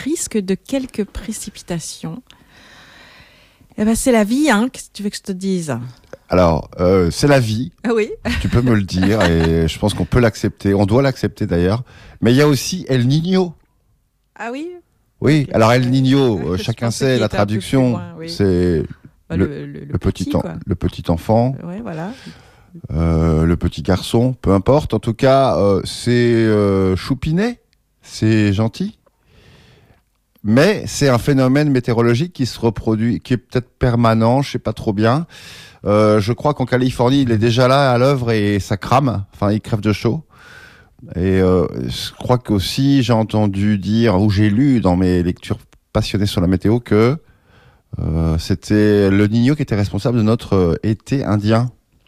risque de quelques précipitations. Eh ben, c'est la vie, hein. Qu'est-ce que tu veux que je te dise? Alors, c'est la vie. Ah oui. Tu peux me le dire et je pense qu'on peut l'accepter. On doit l'accepter d'ailleurs. Mais il y a aussi El Niño. Ah oui. Oui, Okay. alors El Niño, Je chacun pensais sait, qu'il la était un peu plus traduction, loin, oui. c'est Le le petit enfant, Ouais, voilà. le petit garçon, peu importe. En tout cas, c'est choupinet, c'est gentil. Mais c'est un phénomène météorologique qui se reproduit, qui est peut-être permanent, je sais pas trop bien. Je crois qu'en Californie, il est déjà là à l'œuvre et ça crame. Enfin, il crève de chaud. Et je crois qu'aussi, j'ai entendu dire, ou j'ai lu dans mes lectures passionnées sur la météo, que c'était le Niño qui était responsable de notre été indien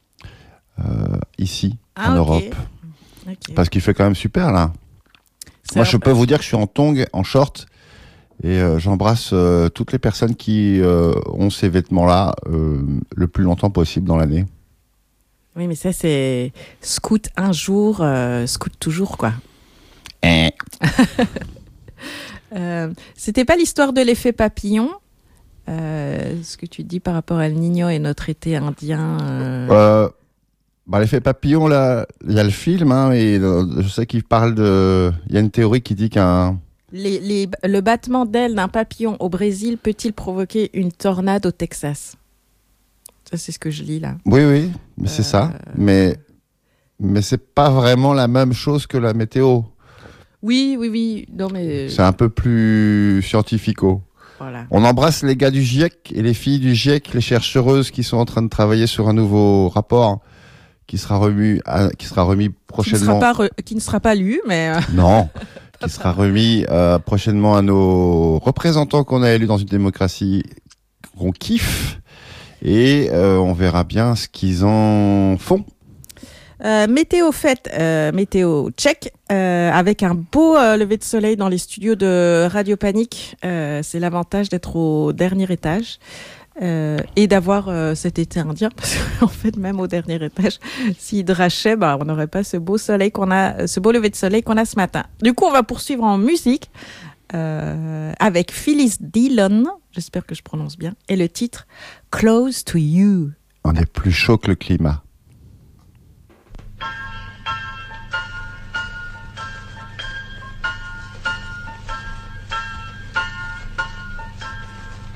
ici, en Europe. Okay. Parce qu'il fait quand même super, là. C'est Moi, je peux vous dire que je suis en tongs, en short, et j'embrasse toutes les personnes qui ont ces vêtements-là le plus longtemps possible dans l'année. Oui, mais ça, c'est scout un jour, scout toujours, quoi. C'était pas l'histoire de l'effet papillon, ce que tu dis par rapport à El Niño et notre été indien. L'effet papillon, là, il y a le film, hein, et je sais qu'il parle de. Il y a une théorie qui dit qu'un. Le battement d'ailes d'un papillon au Brésil peut-il provoquer une tornade au Texas? Ça, c'est ce que je lis là. Oui, mais c'est ça. Mais c'est pas vraiment la même chose que la météo. Oui. Non, mais... C'est un peu plus scientifico. Voilà. On embrasse les gars du GIEC et les filles du GIEC, les chercheuses qui sont en train de travailler sur un nouveau rapport qui sera remis prochainement. Qui ne sera pas lu, mais... Non, qui sera remis prochainement à nos représentants qu'on a élus dans une démocratie qu'on kiffe. Et on verra bien ce qu'ils en font. Météo fête, météo check, avec un beau lever de soleil dans les studios de Radio Panique. C'est l'avantage d'être au dernier étage et d'avoir cet été indien. Parce qu'en fait, même au dernier étage, s'il drachait, on n'aurait pas ce beau soleil ce beau lever de soleil qu'on a ce matin. Du coup, on va poursuivre en musique avec Phyllis Dillon, j'espère que je prononce bien, et le titre Close to You. On est plus chaud que le climat.